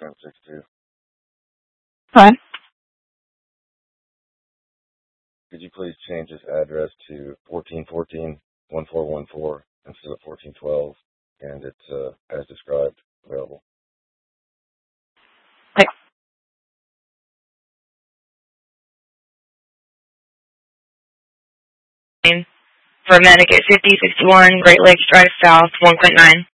1062. Fine. Could you please change this address to 1414-1414 instead of 1412, and it's as described available. Okay. For Medicaid 5061 Great Lakes Drive South 1.9.